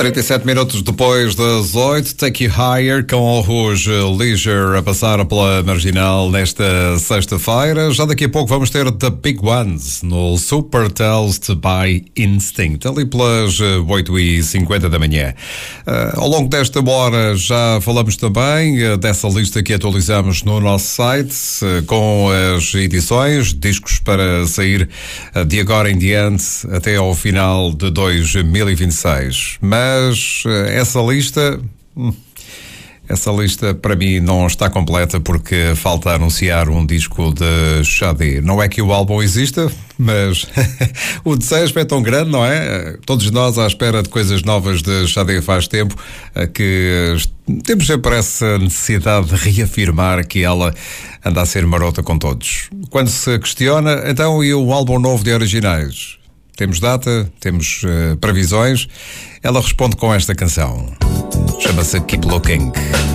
37 minutos depois das 8, Take You Higher com o Rouge Leisure a passar pela Marginal nesta sexta-feira. Já daqui a pouco vamos ter The Big Ones no Super Toast by Instinct, ali pelas 8h50 da manhã. Ao longo desta hora já falamos também dessa lista que atualizamos no nosso site, com as edições, discos para sair de agora em diante até ao final de 2026. Mas essa lista para mim não está completa porque falta anunciar um disco de Xadé. Não é que o álbum exista, mas o desejo é tão grande, não é? Todos nós à espera de coisas novas de Xadé faz tempo que temos sempre essa necessidade de reafirmar que ela anda a ser marota com todos. Quando se questiona, então, e o álbum novo de originais? Temos data? Temos previsões? Ela responde com esta canção. Chama-se Keep Looking.